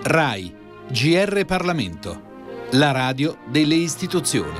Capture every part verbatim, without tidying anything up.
RAI, G R Parlamento, la radio delle istituzioni.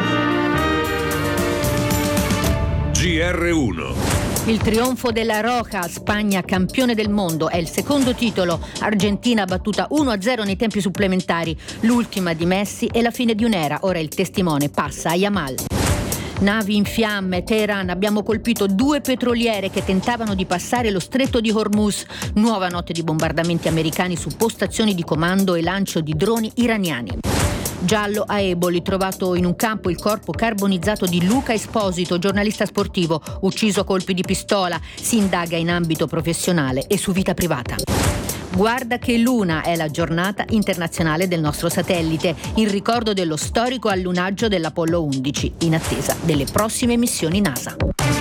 G R uno. Il trionfo della Roja, Spagna campione del mondo, è il secondo titolo. Argentina battuta uno a zero nei tempi supplementari. L'ultima di Messi e la fine di un'era. Ora il testimone passa a Yamal. Navi in fiamme, Teheran, abbiamo colpito due petroliere che tentavano di passare lo stretto di Hormuz. Nuova notte di bombardamenti americani su postazioni di comando e lancio di droni iraniani. Giallo a Eboli, trovato in un campo il corpo carbonizzato di Luca Esposito, giornalista sportivo, ucciso a colpi di pistola. Si indaga in ambito professionale e su vita privata. Guarda che luna è la giornata internazionale del nostro satellite, in ricordo dello storico allunaggio dell'Apollo undici, in attesa delle prossime missioni NASA.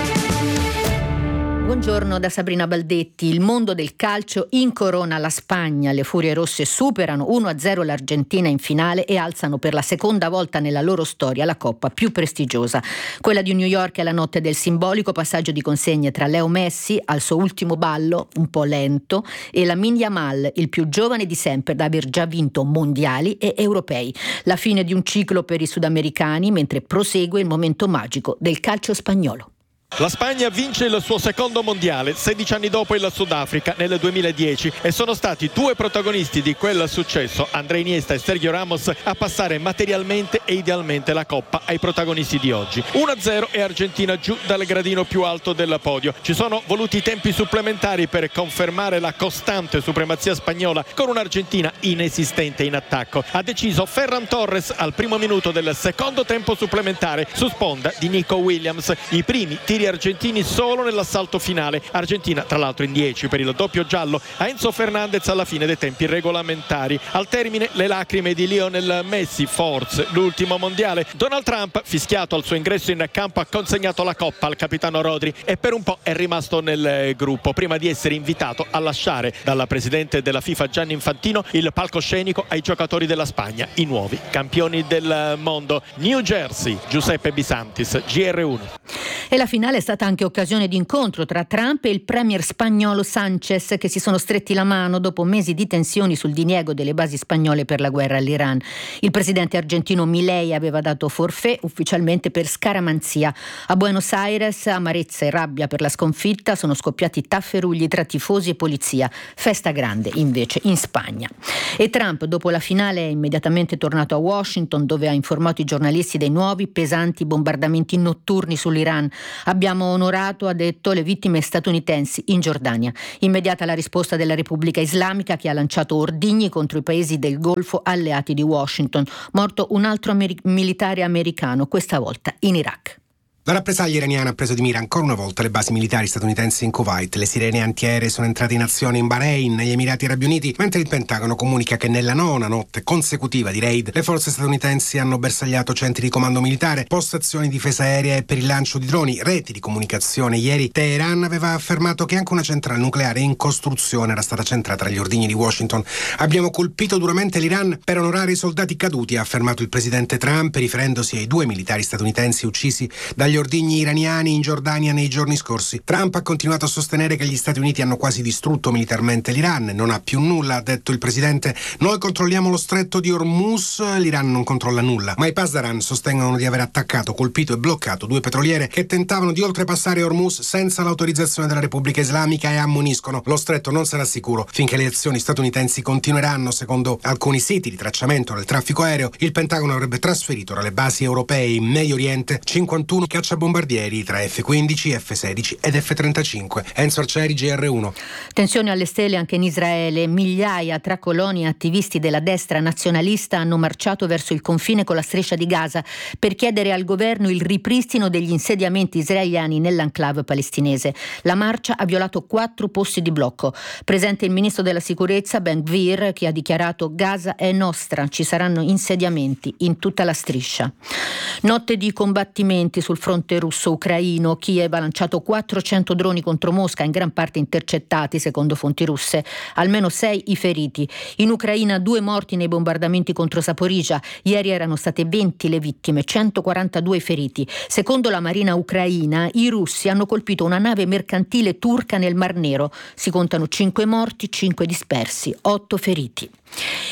Buongiorno da Sabrina Baldetti. Il mondo del calcio incorona la Spagna. Le Furie Rosse superano uno a zero l'Argentina in finale e alzano per la seconda volta nella loro storia la coppa più prestigiosa. Quella di New York è la notte del simbolico passaggio di consegne tra Leo Messi, al suo ultimo ballo, un po' lento, e Lamine Yamal, il più giovane di sempre da aver già vinto mondiali e europei. La fine di un ciclo per i sudamericani, mentre prosegue il momento magico del calcio spagnolo. La Spagna vince il suo secondo mondiale, sedici anni dopo il Sudafrica nel duemiladieci, e sono stati due protagonisti di quel successo, André Iniesta e Sergio Ramos, a passare materialmente e idealmente la coppa ai protagonisti di oggi. uno a zero e Argentina giù dal gradino più alto del podio. Ci sono voluti tempi supplementari per confermare la costante supremazia spagnola con un'Argentina inesistente in attacco. Ha deciso Ferran Torres al primo minuto del secondo tempo supplementare su sponda di Nico Williams. I primi tiri argentini solo nell'assalto finale. Argentina tra l'altro in dieci per il doppio giallo a Enzo Fernandez alla fine dei tempi regolamentari. Al termine le lacrime di Lionel Messi, forse l'ultimo mondiale. Donald Trump, fischiato al suo ingresso in campo, ha consegnato la coppa al capitano Rodri e per un po' è rimasto nel gruppo prima di essere invitato a lasciare dalla presidente della FIFA Gianni Infantino il palcoscenico ai giocatori della Spagna, i nuovi campioni del mondo. New Jersey, Giuseppe Bisantis, G R uno. E la finale è stata anche occasione di incontro tra Trump e il premier spagnolo Sanchez, che si sono stretti la mano dopo mesi di tensioni sul diniego delle basi spagnole per la guerra all'Iran. Il presidente argentino Milei aveva dato forfait ufficialmente per scaramanzia. A Buenos Aires amarezza e rabbia per la sconfitta, sono scoppiati tafferugli tra tifosi e polizia. Festa grande invece in Spagna. E Trump dopo la finale è immediatamente tornato a Washington, dove ha informato i giornalisti dei nuovi pesanti bombardamenti notturni sull'Iran. Abbiamo onorato, ha detto, le vittime statunitensi in Giordania. Immediata la risposta della Repubblica Islamica, che ha lanciato ordigni contro i paesi del Golfo alleati di Washington. Morto un altro amer- militare americano, questa volta in Iraq. La rappresaglia iraniana ha preso di mira ancora una volta le basi militari statunitensi in Kuwait. Le sirene antiaeree sono entrate in azione in Bahrain, negli Emirati Arabi Uniti, mentre il Pentagono comunica che nella nona notte consecutiva di raid le forze statunitensi hanno bersagliato centri di comando militare, postazioni di difesa aerea e per il lancio di droni, reti di comunicazione. Ieri Teheran aveva affermato che anche una centrale nucleare in costruzione era stata centrata agli ordigni di Washington. Abbiamo colpito duramente l'Iran per onorare i soldati caduti, ha affermato il presidente Trump, riferendosi ai due militari statunitensi uccisi dagli ordigni iraniani in Giordania nei giorni scorsi. Trump ha continuato a sostenere che gli Stati Uniti hanno quasi distrutto militarmente l'Iran. Non ha più nulla, ha detto il presidente. Noi controlliamo lo stretto di Hormuz, l'Iran non controlla nulla. Ma i Pasdaran sostengono di aver attaccato, colpito e bloccato due petroliere che tentavano di oltrepassare Hormuz senza l'autorizzazione della Repubblica Islamica e ammoniscono: lo stretto non sarà sicuro finché le azioni statunitensi continueranno. Secondo alcuni siti di tracciamento del traffico aereo, il Pentagono avrebbe trasferito dalle basi europee in Medio Oriente cinquantuno cacciabombardieri tra F quindici, F sedici ed F trentacinque. Enzo Arcieri, G R uno. Tensioni alle stelle anche in Israele. Migliaia tra coloni e attivisti della destra nazionalista hanno marciato verso il confine con la striscia di Gaza per chiedere al governo il ripristino degli insediamenti israeliani nell'enclave palestinese. La marcia ha violato quattro posti di blocco. Presente il ministro della sicurezza Ben Gvir, che ha dichiarato: Gaza è nostra, ci saranno insediamenti in tutta la striscia. Notte di combattimenti sul fronte russo-ucraino. Kiev ha lanciato quattrocento droni contro Mosca, in gran parte intercettati secondo fonti russe. Almeno sei i feriti. In Ucraina due morti nei bombardamenti contro Zaporizhzhia. Ieri erano state venti le vittime, centoquarantadue i feriti. Secondo la marina ucraina, i russi hanno colpito una nave mercantile turca nel Mar Nero. Si contano cinque morti, cinque dispersi, otto feriti.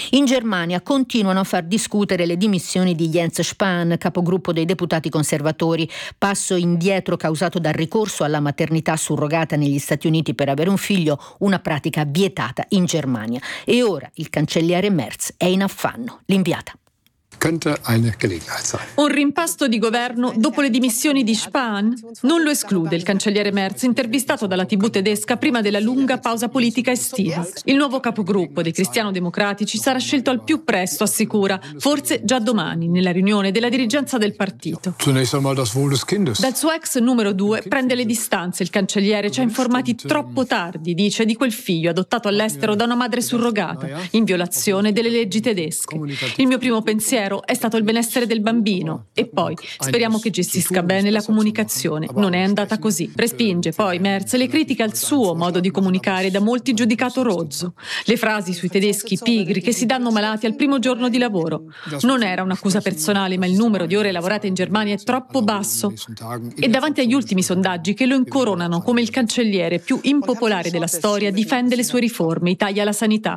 In Germania continuano a far discutere le dimissioni di Jens Spahn, capogruppo dei deputati conservatori, passo indietro causato dal ricorso alla maternità surrogata negli Stati Uniti per avere un figlio, una pratica vietata in Germania. E ora il cancelliere Merz è in affanno. L'inviata. Un rimpasto di governo dopo le dimissioni di Spahn? Non lo esclude il cancelliere Merz, intervistato dalla tivù tedesca prima della lunga pausa politica estiva. Il nuovo capogruppo dei cristiano-democratici sarà scelto al più presto, assicura, forse già domani, nella riunione della dirigenza del partito. Dal suo ex numero due prende le distanze il cancelliere, ci ha informati troppo tardi, dice, di quel figlio adottato all'estero da una madre surrogata, in violazione delle leggi tedesche. Il mio primo pensiero è stato il benessere del bambino e poi speriamo che gestisca bene la comunicazione. Non è andata così. Respinge poi Merz le critiche al suo modo di comunicare, da molti giudicato rozzo. Le frasi sui tedeschi pigri che si danno malati al primo giorno di lavoro. Non era un'accusa personale, ma il numero di ore lavorate in Germania è troppo basso. E davanti agli ultimi sondaggi che lo incoronano come il cancelliere più impopolare della storia, difende le sue riforme, i tagli alla sanità.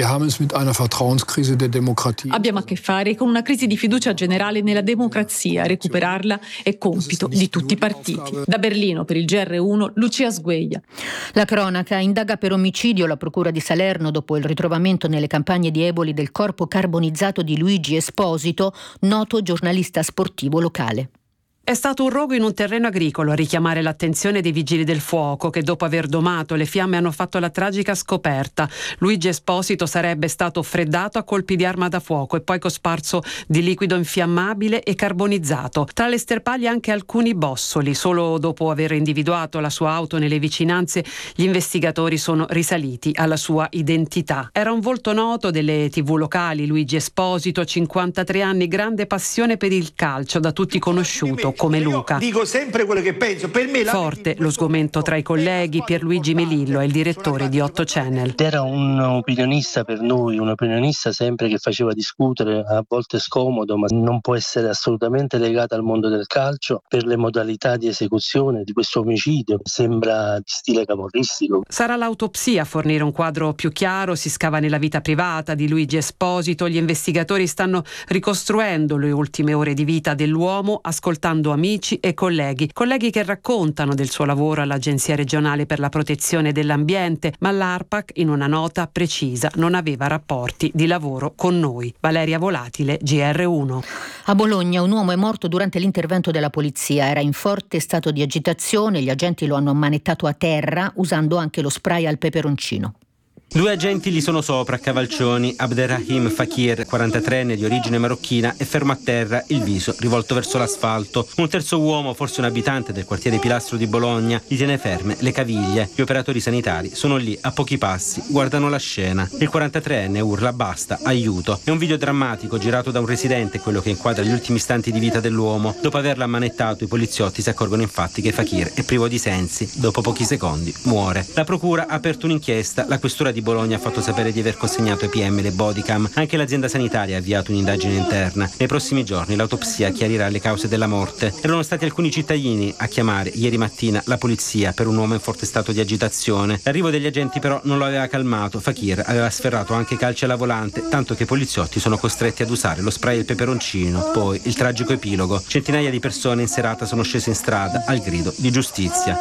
Abbiamo a che fare con una crisi di fiducia generale nella democrazia. Recuperarla è compito di tutti i partiti. Da Berlino per il G R uno, Lucia Sgueglia. La cronaca indaga per omicidio la procura di Salerno dopo il ritrovamento nelle campagne di Eboli del corpo carbonizzato di Luigi Esposito, noto giornalista sportivo locale. È stato un rogo in un terreno agricolo a richiamare l'attenzione dei vigili del fuoco che dopo aver domato le fiamme hanno fatto la tragica scoperta. Luigi Esposito sarebbe stato freddato a colpi di arma da fuoco e poi cosparso di liquido infiammabile e carbonizzato. Tra le sterpaglie anche alcuni bossoli. Solo dopo aver individuato la sua auto nelle vicinanze, gli investigatori sono risaliti alla sua identità. Era un volto noto delle tivù locali, Luigi Esposito, cinquantatré anni, grande passione per il calcio, da tutti conosciuto come Luca. Dico sempre quello che penso. Per me forte lo sgomento tra i colleghi. Pierluigi Melillo è il direttore di otto Channel. Era un opinionista per noi, un opinionista sempre che faceva discutere, a volte scomodo, ma non può essere assolutamente legato al mondo del calcio per le modalità di esecuzione di questo omicidio. Sembra di stile camorristico. Sarà l'autopsia a fornire un quadro più chiaro. Si scava nella vita privata di Luigi Esposito. Gli investigatori stanno ricostruendo le ultime ore di vita dell'uomo, ascoltando amici e colleghi, colleghi che raccontano del suo lavoro all'Agenzia regionale per la protezione dell'ambiente, ma l'ARPAC in una nota precisa non aveva rapporti di lavoro con noi. Valeria Volatile, G R uno. A Bologna un uomo è morto durante l'intervento della polizia, era in forte stato di agitazione, gli agenti lo hanno ammanettato a terra usando anche lo spray al peperoncino. Due agenti gli sono sopra a cavalcioni. Abderrahim Fakir, quarantatreenne di origine marocchina, è fermo a terra, il viso rivolto verso l'asfalto. Un terzo uomo, forse un abitante del quartiere Pilastro di Bologna, gli tiene ferme le caviglie. Gli operatori sanitari sono lì a pochi passi, guardano la scena. Il quarantatreenne urla basta, aiuto. È un video drammatico girato da un residente, quello che inquadra gli ultimi istanti di vita dell'uomo. Dopo averlo ammanettato, i poliziotti si accorgono infatti che Fakir è privo di sensi. Dopo pochi secondi muore. La procura ha aperto un'inchiesta, la questura di Bologna ha fatto sapere di aver consegnato ai P M le bodycam. Anche l'azienda sanitaria ha avviato un'indagine interna. Nei prossimi giorni l'autopsia chiarirà le cause della morte. Erano stati alcuni cittadini a chiamare ieri mattina la polizia per un uomo in forte stato di agitazione. L'arrivo degli agenti però non lo aveva calmato. Fakir aveva sferrato anche calci alla volante, tanto che i poliziotti sono costretti ad usare lo spray e il peperoncino. Poi il tragico epilogo. Centinaia di persone in serata sono scese in strada al grido di giustizia.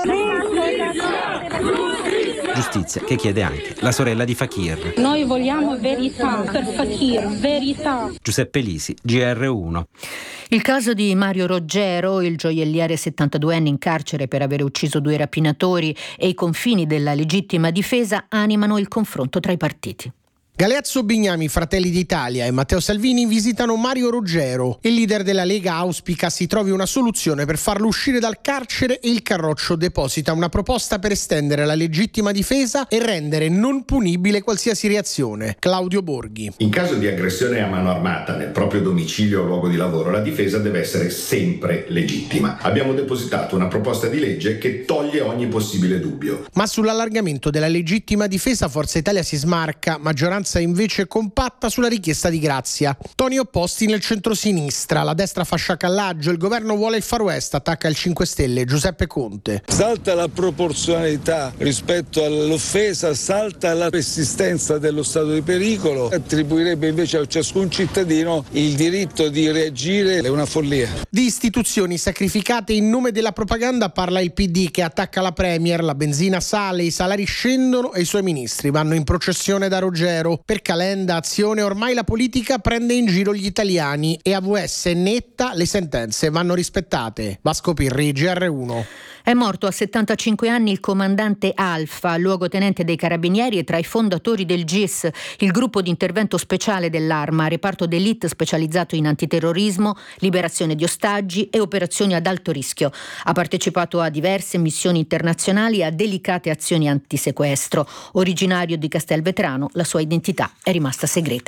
Giustizia che chiede anche la sorella di Fakir. Noi vogliamo verità per Fakir, verità. Giuseppe Lisi, G R uno. Il caso di Mario Roggero, il gioielliere settantaduenne in carcere per aver ucciso due rapinatori, e i confini della legittima difesa animano il confronto tra i partiti. Galeazzo Bignami, Fratelli d'Italia e Matteo Salvini visitano Mario Roggero. Il leader della Lega auspica si trovi una soluzione per farlo uscire dal carcere e il Carroccio deposita una proposta per estendere la legittima difesa e rendere non punibile qualsiasi reazione. Claudio Borghi. In caso di aggressione a mano armata nel proprio domicilio o luogo di lavoro, la difesa deve essere sempre legittima. Abbiamo depositato una proposta di legge che toglie ogni possibile dubbio. Ma sull'allargamento della legittima difesa Forza Italia si smarca, maggioranza maggioranza è invece compatta sulla richiesta di grazia. Toni opposti nel centrosinistra, la destra fa sciacallaggio, il governo vuole il Far West, attacca il cinque Stelle, Giuseppe Conte. Salta la proporzionalità rispetto all'offesa, salta la persistenza dello stato di pericolo, attribuirebbe invece a ciascun cittadino il diritto di reagire, è una follia. Di istituzioni sacrificate in nome della propaganda parla il P D che attacca la Premier, la benzina sale, i salari scendono e i suoi ministri vanno in processione da Ruggero. Per Calenda, Azione, ormai la politica prende in giro gli italiani e A V S netta, le sentenze vanno rispettate. Vasco Pirri, G R uno. È morto a settantacinque anni il comandante Alfa, luogotenente dei Carabinieri e tra i fondatori del G I S, il gruppo di intervento speciale dell'Arma, reparto d'élite specializzato in antiterrorismo, liberazione di ostaggi e operazioni ad alto rischio. Ha partecipato a diverse missioni internazionali e a delicate azioni antisequestro. Originario di Castelvetrano, la sua identità è rimasta segreta.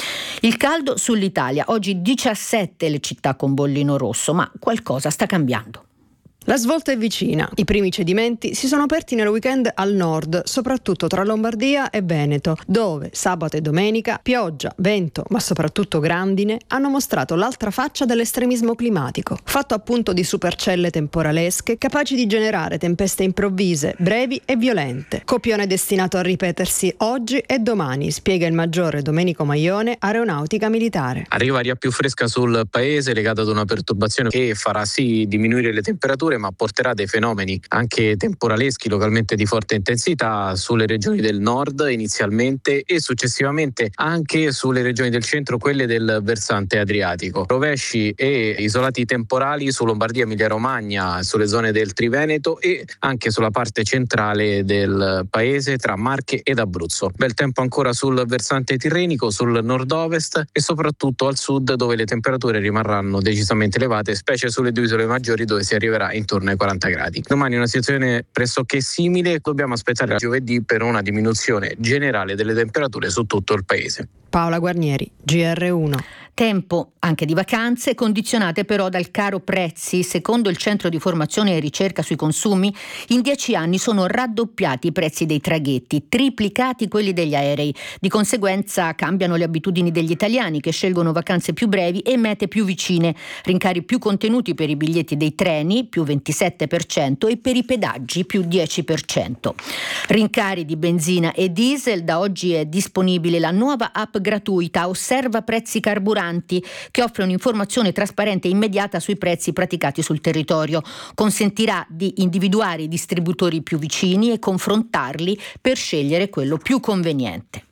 Il caldo sull'Italia, oggi diciassette le città con bollino rosso, ma qualcosa sta cambiando. La svolta è vicina. I primi cedimenti si sono aperti nel weekend al nord, soprattutto tra Lombardia e Veneto, dove sabato e domenica pioggia, vento, ma soprattutto grandine hanno mostrato l'altra faccia dell'estremismo climatico, fatto appunto di supercelle temporalesche capaci di generare tempeste improvvise, brevi e violente. Copione destinato a ripetersi oggi e domani, spiega il maggiore Domenico Maione, aeronautica militare. Arriva aria più fresca sul paese legata ad una perturbazione che farà sì diminuire le temperature, ma porterà dei fenomeni anche temporaleschi localmente di forte intensità sulle regioni del nord inizialmente e successivamente anche sulle regioni del centro, quelle del versante adriatico. Rovesci e isolati temporali su Lombardia, Emilia Romagna, sulle zone del Triveneto e anche sulla parte centrale del paese tra Marche ed Abruzzo. Bel tempo ancora sul versante tirrenico, sul nord-ovest e soprattutto al sud, dove le temperature rimarranno decisamente elevate, specie sulle due isole maggiori dove si arriverà intorno ai quaranta gradi. Domani una situazione pressoché simile, dobbiamo aspettare giovedì per una diminuzione generale delle temperature su tutto il paese. Paola Guarnieri, G R uno. Tempo anche di vacanze, condizionate però dal caro prezzi. Secondo il Centro di Formazione e Ricerca sui Consumi, in dieci anni sono raddoppiati i prezzi dei traghetti, triplicati quelli degli aerei. Di conseguenza cambiano le abitudini degli italiani, che scelgono vacanze più brevi e mete più vicine. Rincari più contenuti per i biglietti dei treni, più ventisette per cento, e per i pedaggi, più dieci per cento. Rincari di benzina e diesel. Da oggi è disponibile la nuova app gratuita Osserva Prezzi Carburanti, che offre un'informazione trasparente e immediata sui prezzi praticati sul territorio. Consentirà di individuare i distributori più vicini e confrontarli per scegliere quello più conveniente.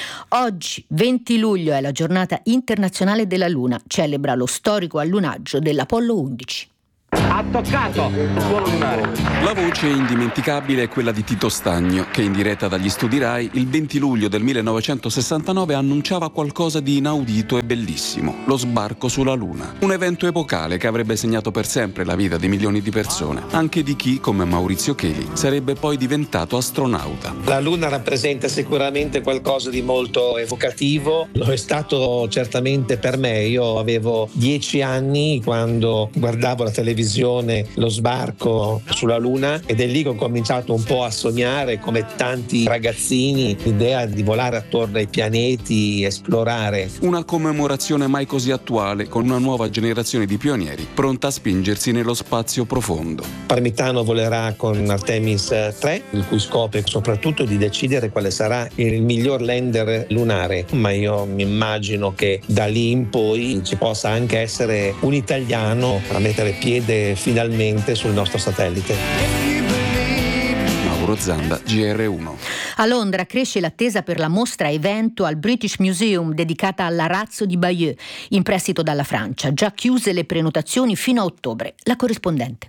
Oggi, venti luglio, è la giornata internazionale della Luna, celebra lo storico allunaggio dell'Apollo undici. Ha toccato! Suolo lunare. La voce indimenticabile è quella di Tito Stagno, che in diretta dagli studi Rai il venti luglio del millenovecentosessantanove annunciava qualcosa di inaudito e bellissimo: lo sbarco sulla Luna. Un evento epocale che avrebbe segnato per sempre la vita di milioni di persone, anche di chi, come Maurizio Cheli, sarebbe poi diventato astronauta. La Luna rappresenta sicuramente qualcosa di molto evocativo, lo è stato certamente per me. Io avevo dieci anni quando guardavo la televisione, lo sbarco sulla Luna, ed è lì che ho cominciato un po' a sognare, come tanti ragazzini, l'idea di volare attorno ai pianeti, esplorare. Una commemorazione mai così attuale, con una nuova generazione di pionieri pronta a spingersi nello spazio profondo. Parmitano volerà con Artemis tre, il cui scopo è soprattutto di decidere quale sarà il miglior lander lunare, ma io mi immagino che da lì in poi ci possa anche essere un italiano a mettere piede finalmente sul nostro satellite. Mauro Zanda, G R uno. A Londra cresce l'attesa per la mostra evento al British Museum dedicata all'arazzo di Bayeux, in prestito dalla Francia. Già chiuse le prenotazioni fino a ottobre. La corrispondente.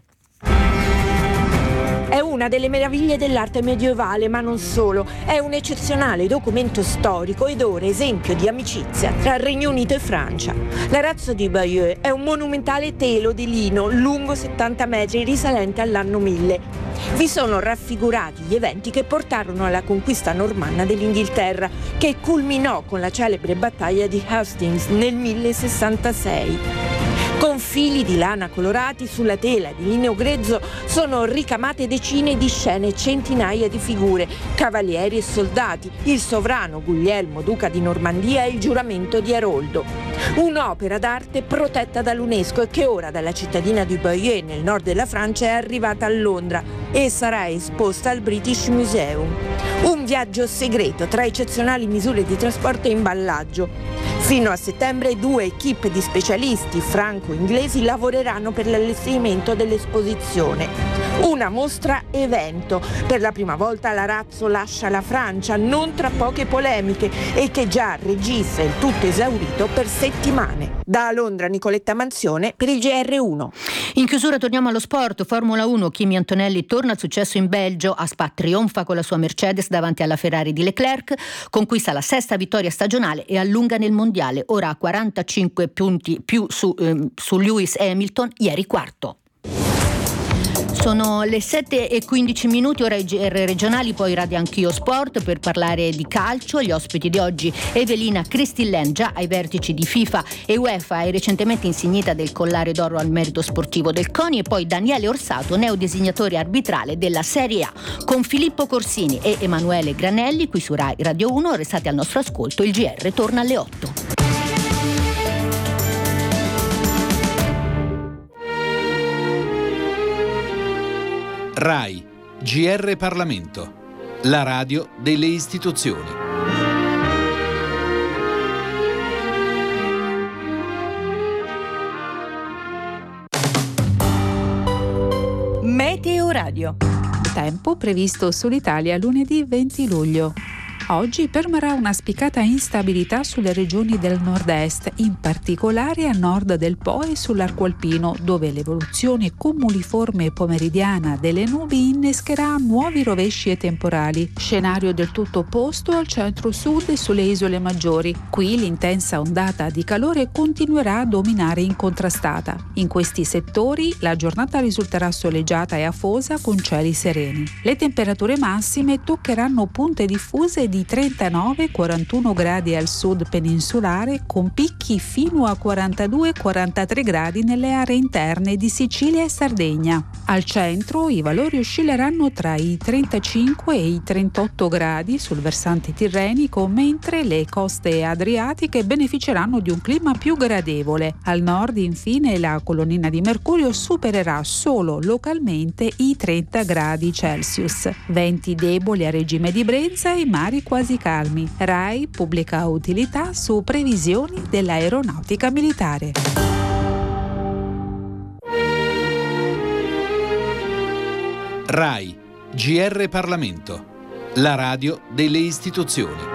È una delle meraviglie dell'arte medievale, ma non solo. È un eccezionale documento storico ed ora esempio di amicizia tra Regno Unito e Francia. L'arazzo di Bayeux è un monumentale telo di lino lungo settanta metri risalente all'anno mille. Vi sono raffigurati gli eventi che portarono alla conquista normanna dell'Inghilterra, che culminò con la celebre battaglia di Hastings nel mille sessantasei. Con fili di lana colorati sulla tela di lineo grezzo sono ricamate decine di scene e centinaia di figure, cavalieri e soldati, il sovrano Guglielmo, duca di Normandia e il giuramento di Aroldo. Un'opera d'arte protetta dall'UNESCO e che ora dalla cittadina di Bayeux nel nord della Francia è arrivata a Londra e sarà esposta al British Museum. Un viaggio segreto tra eccezionali misure di trasporto e imballaggio. Fino a settembre due equipe di specialisti franco-inglesi lavoreranno per l'allestimento dell'esposizione. Una mostra evento. Per la prima volta l'Arazzo lascia la Francia, non tra poche polemiche, e che già registra il tutto esaurito per settimane. Da Londra Nicoletta Manzione per il G R uno. In chiusura torniamo allo sport. Formula uno, Kimi Antonelli torna al successo in Belgio. A Spa trionfa con la sua Mercedes davanti alla Ferrari di Leclerc, conquista la sesta vittoria stagionale e allunga nel mondiale. Ora ha quarantacinque punti più su, eh, su Lewis Hamilton, ieri quarto. Sono le sette e quindici minuti, ora i G R regionali, poi Radio Anch'io Sport per parlare di calcio. Gli ospiti di oggi: Evelina Cristillen, già ai vertici di FIFA e UEFA e recentemente insignita del collare d'oro al merito sportivo del CONI, e poi Daniele Orsato, neodisegnatore arbitrale della Serie A. Con Filippo Corsini e Emanuele Granelli qui su Rai Radio uno, restate al nostro ascolto, il G R torna alle otto. Rai, G R Parlamento, la radio delle istituzioni. Meteo Radio. Tempo previsto sull'Italia lunedì venti luglio. Oggi permarrà una spiccata instabilità sulle regioni del nord-est, in particolare a nord del Po e sull'arco alpino, dove l'evoluzione cumuliforme pomeridiana delle nubi innescherà nuovi rovesci e temporali. Scenario del tutto opposto al centro-sud e sulle isole maggiori. Qui l'intensa ondata di calore continuerà a dominare incontrastata. In questi settori la giornata risulterà soleggiata e afosa con cieli sereni. Le temperature massime toccheranno punte diffuse di trentanove quarantuno gradi al sud peninsulare, con picchi fino a quarantadue quarantatré gradi nelle aree interne di Sicilia e Sardegna. Al centro i valori oscilleranno tra i trentacinque e i trentotto gradi sul versante tirrenico, mentre le coste adriatiche beneficeranno di un clima più gradevole. Al nord, infine, la colonnina di mercurio supererà solo localmente i trenta gradi Celsius. Venti deboli a regime di brezza e mari quasi calmi. Rai pubblica utilità su previsioni dell'aeronautica militare. Rai, G R Parlamento, la radio delle istituzioni.